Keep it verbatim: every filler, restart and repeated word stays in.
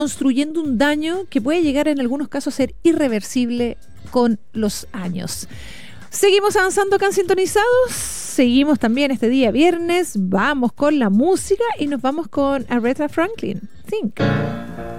construyendo un daño que puede llegar en algunos casos a ser irreversible con los años. Seguimos avanzando acá en Sintonizados, seguimos también este día viernes, vamos con la música y nos vamos con Aretha Franklin, Think.